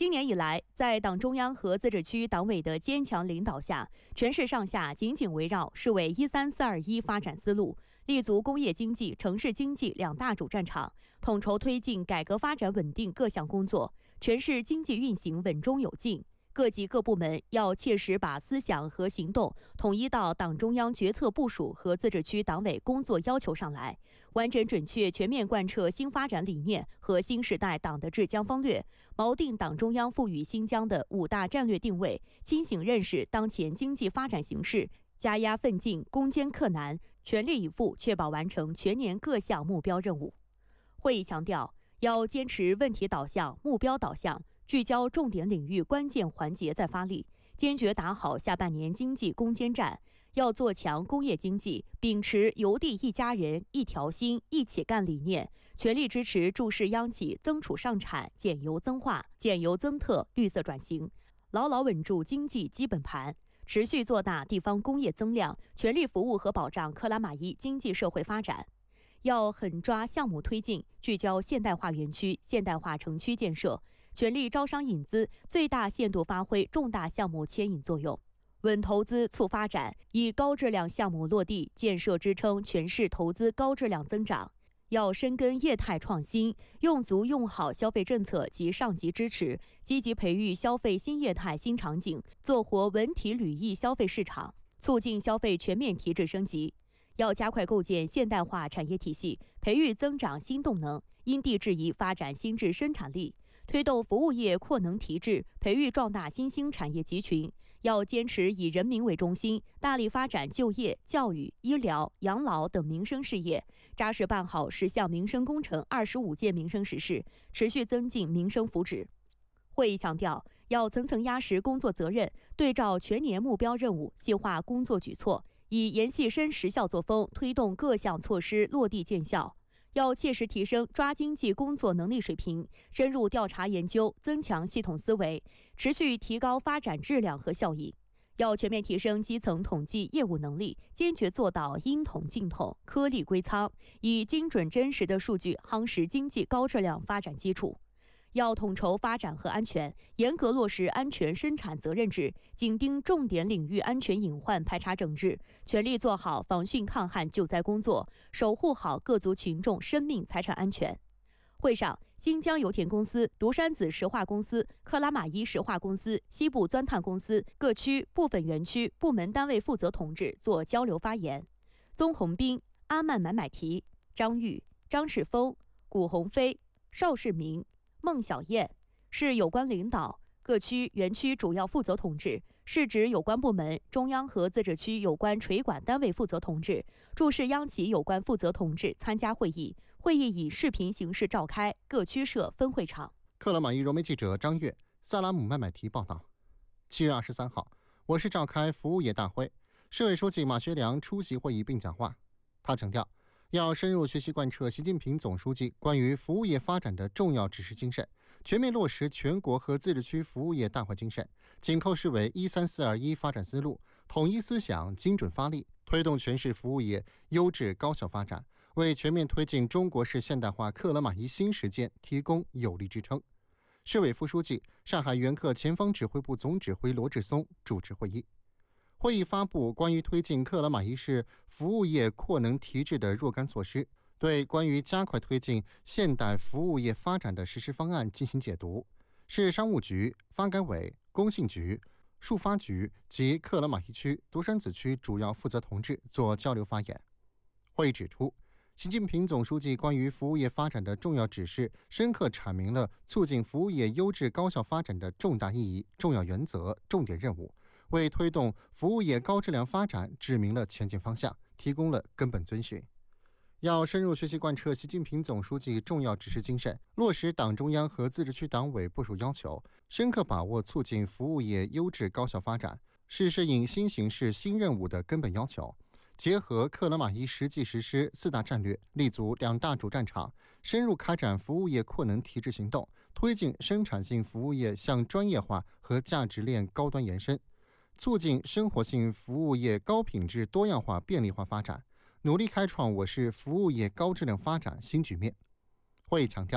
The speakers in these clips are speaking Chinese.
今年以来，在党中央和自治区党委的坚强领导下，全市上下紧紧围绕市委13421发展思路，立足工业经济、城市经济两大主战场，统筹推进改革发展稳定各项工作，全市经济运行稳中有进。各级各部门要切实把思想和行动统一到党中央决策部署和自治区党委工作要求上来，完整准确全面贯彻新发展理念和新时代党的治疆方略，锚定党中央赋予新疆的5大战略定位，清醒认识当前经济发展形势，加压奋进，攻坚克难，全力以赴确保完成全年各项目标任务。会议强调，要坚持问题导向、目标导向，聚焦重点领域关键环节再发力，坚决打好下半年经济攻坚战。要做强工业经济，秉持邮递一家人、一条心、一起干理念，全力支持注释央企增储上产、减油增化、减油增特、绿色转型，牢牢稳住经济基本盘，持续做大地方工业增量，全力服务和保障克拉玛依经济社会发展。要狠抓项目推进，聚焦现代化园区、现代化城区建设，全力招商引资，最大限度发挥重大项目牵引作用，稳投资促发展，以高质量项目落地建设支撑全市投资高质量增长。要深耕业态创新，用足用好消费政策及上级支持，积极培育消费新业态新场景，做活文体旅艺消费市场，促进消费全面提质升级。要加快构建现代化产业体系，培育增长新动能，因地制宜发展新质生产力，推动服务业扩能提质，培育壮大新兴产业集群。要坚持以人民为中心，大力发展就业、教育、医疗、养老等民生事业，扎实办好10项民生工程25件民生实事，持续增进民生福祉。会议强调，要层层压实工作责任，对照全年目标任务，细化工作举措，以研细深实效作风推动各项措施落地见效。要切实提升抓经济工作能力水平，深入调查研究，增强系统思维，持续提高发展质量和效益。要全面提升基层统计业务能力，坚决做到应统尽统、颗粒归仓，以精准真实的数据夯实经济高质量发展基础。要统筹发展和安全，严格落实安全生产责任制，紧盯重点领域安全隐患排查整治，全力做好防汛抗旱救灾工作，守护好各族群众生命财产安全。会上，新疆油田公司、独山子石化公司、克拉玛依石化公司、西部钻探公司各区部分园区部门单位负责同志做交流发言。宗宏斌、阿曼买提、张玉、张世峰、古鸿飞、邵世明、孟小燕是有关领导、各区园区主要负责同志，是指有关部门、中央和自治区有关垂管单位负责同志，驻市央企有关负责同志参加会议。会议以视频形式召开，各区设分会场。 克拉玛依融媒记者张悦、萨拉姆麦提报道。7月23号，我市召开服务业大会，市委书记马学良出席会议并讲话。他强调，要深入学习贯彻习近平总书记关于服务业发展的重要指示精神，全面落实全国和自治区服务业大会精神，紧扣市委13421发展思路，统一思想，精准发力，推动全市服务业优质高效发展，为全面推进中国式现代化克拉玛依新实践提供有力支撑。市委副书记、上海援客前方指挥部总指挥罗志松主持会议。会议发布关于推进克拉玛依市服务业扩能提质的若干措施，对关于加快推进现代服务业发展的实施方案进行解读。市商务局、发改委、工信局、数发局及克拉玛依区、独山子区主要负责同志做交流发言。会议指出，习近平总书记关于服务业发展的重要指示，深刻阐明了促进服务业优质高效发展的重大意义、重要原则、重点任务，为推动服务业高质量发展指明了前进方向，提供了根本遵循。要深入学习贯彻习近平总书记重要指示精神，落实党中央和自治区党委部署要求，深刻把握促进服务业优质高效发展是适应新形势新任务的根本要求。结合克拉玛依实际实施4大战略，立足2大主战场，深入开展服务业扩能提质行动，推进生产性服务业向专业化和价值链高端延伸，促进生活性服务业高品质多样化便利化发展，努力开创我市服务业高质量发展新局面。会议强调，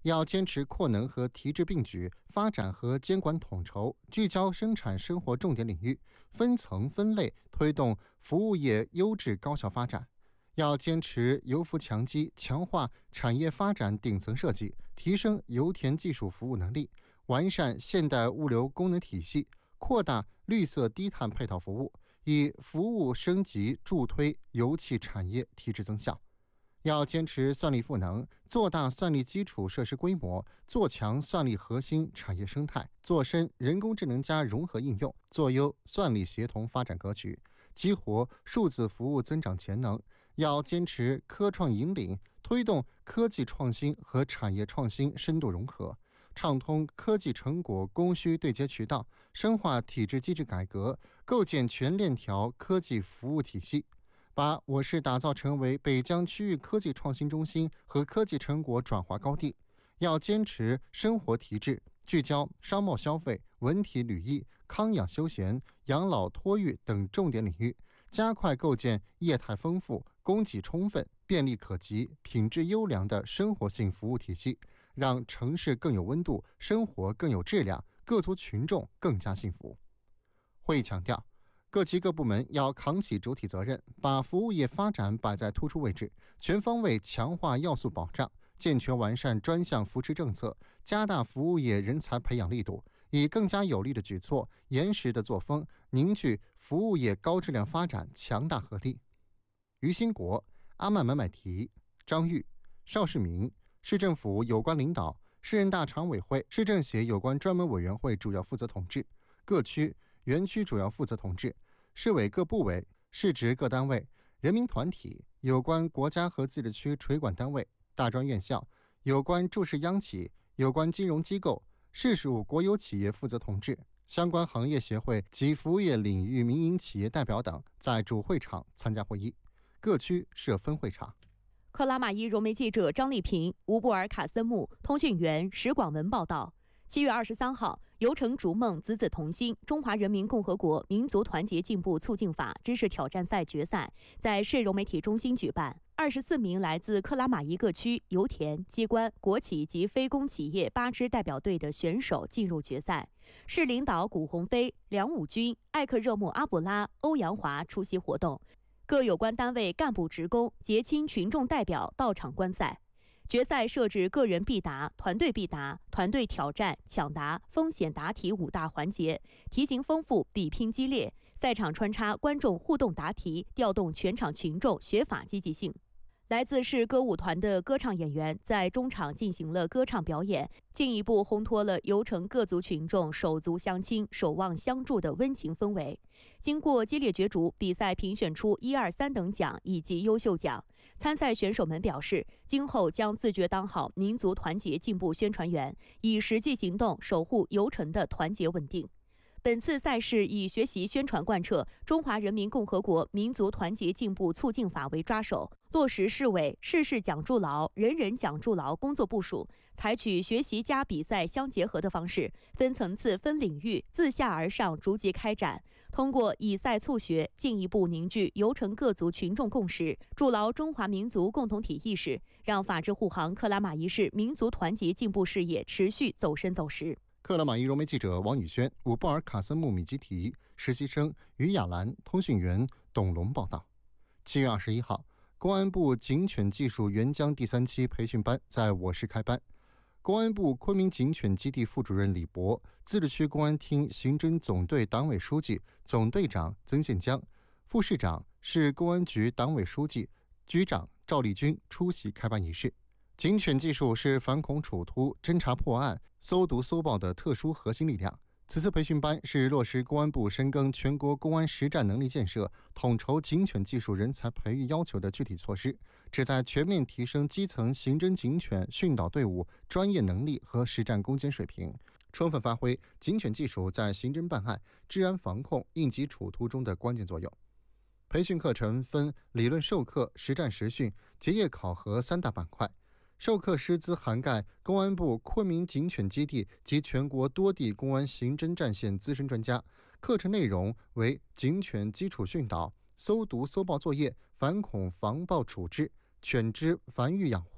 要坚持扩能和提质并举，发展和监管统筹，聚焦生产生活重点领域，分层分类推动服务业优质高效发展。要坚持油服强基，强化产业发展顶层设计，提升油田技术服务能力，完善现代物流功能体系，扩大绿色低碳配套服务，以服务升级助推油气产业提质增效。要坚持算力赋能，做大算力基础设施规模，做强算力核心产业生态，做深人工智能加融合应用，做优算力协同发展格局，激活数字服务增长潜能。要坚持科创引领，推动科技创新和产业创新深度融合，畅通科技成果供需对接渠道，深化体制机制改革，构建全链条科技服务体系，把我市打造成为北疆区域科技创新中心和科技成果转化高地。要坚持生活提质，聚焦商贸消费、文体旅艺、康养休闲、养老托育等重点领域，加快构建业态丰富、供给充分、便利可及、品质优良的生活性服务体系，让城市更有温度，生活更有质量，各族群众更加幸福。会议强调，各级各部门要扛起主体责任，把服务业发展摆在突出位置，全方位强化要素保障，健全完善专项扶持政策，加大服务业人才培养力度，以更加有力的举措、严实的作风，凝聚服务业高质量发展强大合力。于新国、阿曼买买提、张玉、邵世明，市政府有关领导、市人大常委会、市政协有关专门委员会主要负责同志，各区、园区主要负责同志，市委各部委、市直各单位、人民团体、有关国家和自治区垂管单位、大专院校、有关注释央企、有关金融机构、市属国有企业负责同志、相关行业协会及服务业领域民营企业代表等在主会场参加会议，各区设分会场。 克拉玛依融媒记者张丽萍、乌布尔卡森木，通讯员石广文报道。7月23号，游程逐梦，子子同心中华人民共和国民族团结进步促进法知识挑战赛决赛在市融媒体中心举办。24名来自克拉玛依各区油田、机关、国企及非公企业8支代表队的选手进入决赛。市领导古鸿飞、梁武军、艾克热木阿卜拉、欧阳华出席活动，各有关单位干部职工、结亲群众代表到场观赛。决赛设置个人必答、团队必答、团队挑战、抢答、风险答题5大环节，题型丰富，比拼激烈。赛场穿插观众互动答题，调动全场群众学法积极性。来自市歌舞团的歌唱演员在中场进行了歌唱表演，进一步烘托了游程各族群众手足相亲、守望相助的温情氛围。经过激烈角逐，比赛评选出1、2、3等奖以及优秀奖。参赛选手们表示，今后将自觉当好民族团结进步宣传员，以实际行动守护游程的团结稳定。本次赛事以学习宣传贯彻中华人民共和国民族团结进步促进法为抓手，落实市委事事讲筑牢、人人讲筑牢工作部署，采取学习加比赛相结合的方式，分层次、分领域，自下而上逐级开展。通过以赛促学，进一步凝聚游程各族群众共识，筑牢中华民族共同体意识，让法治护航克拉玛依市民族团结进步事业持续走深走实。 克拉玛依融媒记者王宇轩、乌布尔卡森木米基提，实习生于亚兰，通讯员董龙报道。7月21号，公安部警犬技术援疆第3期培训班在我市开班。公安部昆明警犬基地副主任李博、自治区公安厅刑侦总队党委书记、总队长曾宪江、副市长、市公安局党委书记、局长赵立军出席开班仪式。警犬技术是反恐处突、侦查破案、搜毒搜爆的特殊核心力量。此次培训班是落实公安部深耕全国公安实战能力建设、统筹警犬技术人才培育要求的具体措施，旨在全面提升基层刑侦警犬训导队伍专业能力和实战攻坚水平，充分发挥警犬技术在刑侦办案、治安防控、应急处突中的关键作用。培训课程分理论授课、实战实训、结业考核3大板块。授课师资涵盖公安部昆明警犬基地及全国多地公安刑侦战线资深专家，课程内容为警犬基础训导、搜毒搜爆作业、反恐防暴处置、犬只繁育养护。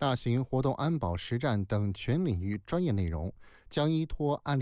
大型活动安保实战等全领域专业内容，将依托案例